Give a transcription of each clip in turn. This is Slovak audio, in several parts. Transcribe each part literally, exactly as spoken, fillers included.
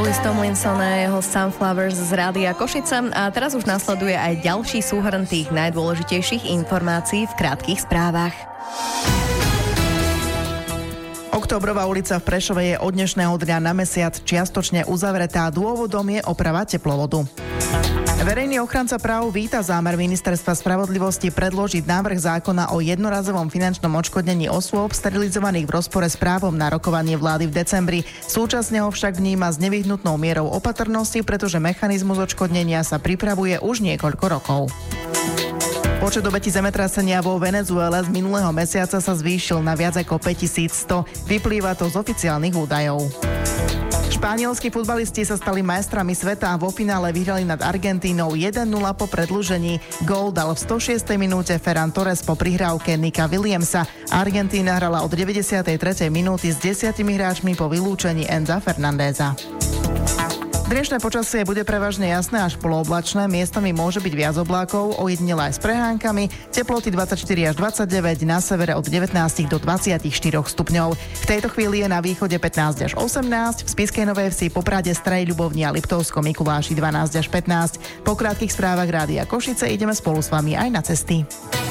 Louis Tomlinson a jeho Sunflowers z Rádia Košice. A teraz už nasleduje aj ďalší súhrn tých najdôležitejších informácií v krátkych správach. Októbrová ulica v Prešove je od dnešného dňa na mesiac čiastočne uzavretá. Dôvodom je oprava teplovodu. Verejný ochranca práv víta zámer Ministerstva spravodlivosti predložiť návrh zákona o jednorazovom finančnom odškodnení osôb sterilizovaných v rozpore s právom na rokovanie vlády v decembri. Súčasne ho však vníma s nevyhnutnou mierou opatrnosti, pretože mechanizmus odškodnenia sa pripravuje už niekoľko rokov. Počet obetí zemetrasenia vo Venezuele z minulého mesiaca sa zvýšil na viac ako päťtisícsto. Vyplýva to z oficiálnych údajov. Španielskí futbalisti sa stali majstrami sveta a vo finále vyhrali nad Argentínou jeden nula po predĺžení. Gól dal v stošiestej minúte Ferran Torres po prihrávke Nika Williamsa. Argentína hrala od deväťdesiatej tretej minúty s desiatimi hráčmi po vylúčení Enza Fernandeza. Dnešné počasie bude prevažne jasné až polooblačné, miestami môže byť viac oblákov, ojedinele aj s prehánkami, teploty dvadsaťštyri až dvadsaťdeväť, na severe od devätnásť do dvadsaťštyri stupňov. V tejto chvíli je na východe pätnásť až osemnásť, v Spišskej Novej Vsi, Poprade, Straji, Ľubovni a Liptovskom Mikuláši dvanásť až pätnásť. Po krátkych správach Rádia Košice ideme spolu s vami aj na cesty.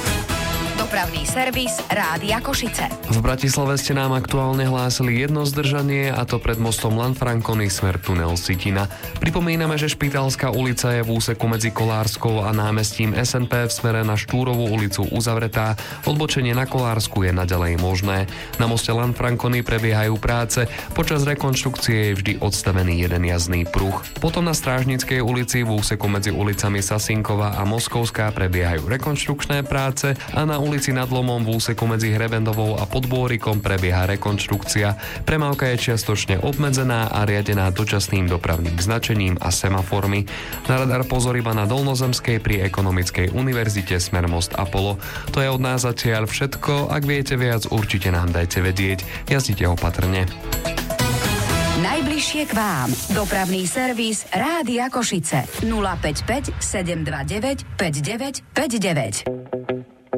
Dopravný servis Rádia Košice. V Bratislave ste nám aktuálne hlásili jedno zdržanie, a to pred mostom Lanfranconi smer tunel Sitina. Pripomíname, že Špitálska ulica je v úseku medzi Kolárskou a námestím es en pé v smere na Štúrovú ulicu uzavretá. Odbočenie na Kolársku je naďalej možné. Na moste Lanfranconi prebiehajú práce. Počas rekonštrukcie je vždy odstavený jeden jazdný pruh. Potom na Strážnickej ulici v úseku medzi ulicami Sasinková a Moskovská prebiehajú rekonštrukčné práce a na ulici nad Lomom v úseku medzi Hrebendovou a Podbôrikom prebieha rekonštrukcia. Premávka je čiastočne obmedzená a riadená dočasným dopravným značením a semaformi. Na radar pozor iba na Dolnozemskej pri Ekonomickej univerzite smer most Apollo. To je od nás zatiaľ všetko. Ak viete viac, určite nám dajte vedieť. Jazdite opatrne. Najbližšie k vám. Dopravný servis Rádia Košice. nula päť päť sedem dva deväť päť deväť päť deväť.